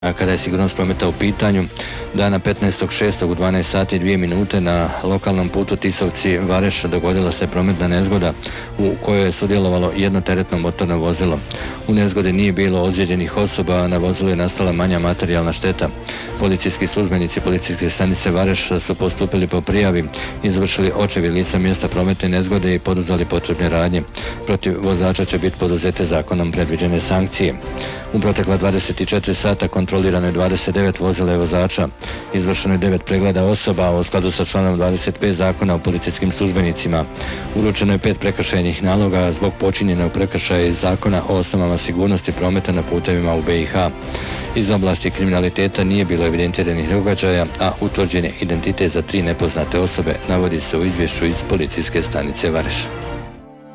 A kada je sigurnost prometa u pitanju, dana 15.6. u 12 sati i 2 minute na lokalnom putu Tisovci-Vareš dogodila se prometna nezgoda u kojoj je sudjelovalo jedno teretno motorno vozilo. U nezgodi nije bilo ozlijeđenih osoba, a na vozilu je nastala manja materijalna šteta. Policijski službenici policijske stanice Vareš su postupili po prijavi, izvršili očevid lica mjesta prometne nezgode i poduzeli potrebne radnje. Protiv vozača će biti poduzete zakonom predviđene sankcije. U protekla 24 sata kontrolirano je 29 vozila i vozača, izvršeno je 9 pregleda osoba, a u skladu sa članom 25 zakona o policijskim službenicima. Uručeno je 5 prekršajnih naloga zbog počinjenog prekršaja iz zakona o osnovama sigurnosti prometa na putevima u BiH. Iz oblasti kriminaliteta nije bilo evidentiranih događaja, a utvrđen je identitet za 3 nepoznate osobe, navodi se u izvješću iz policijske stanice Vareš.